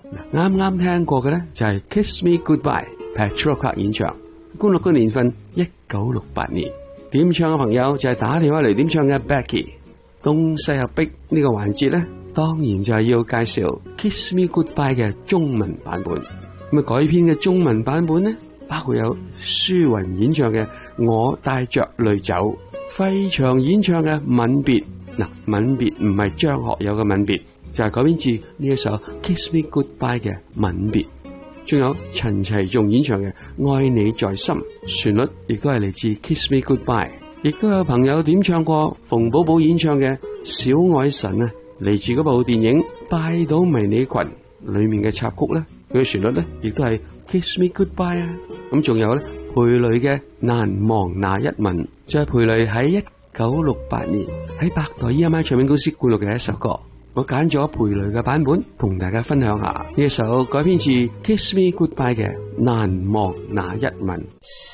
啱啱聽過嘅咧就係 Kiss Me Goodbye Petrol 演唱，觀錄嘅年份1968年，點唱嘅朋友就係打電話嚟點唱嘅 Becky。東西合璧呢個環節咧，當然就係要介紹 Kiss Me Goodbye 嘅中文版本。咁改編嘅中文版本咧，包括有舒雲演唱嘅我帶着淚走，費翔演唱嘅吻別。吻別唔係張學友嘅吻別，就係改編自呢一首 Kiss Me Goodbye 嘅吻別。仲有陳齊頌演唱嘅愛你在心，旋律亦都係嚟自 Kiss Me Goodbye。亦都有朋友點唱過馮寶寶演唱嘅小愛神啊，嚟自嗰部電影拜倒迷你群裏面嘅插曲咧，佢嘅旋律咧亦都係 Kiss Me Goodbye 啊。咁仲有咧裴雷嘅難忘那一吻，就係裴雷喺1968年喺百代 EMI 唱片公司灌錄嘅一首歌。我揀咗裴雷嘅版本同大家分享下呢一首改編自 Kiss Me Goodbye 嘅難忘那一吻。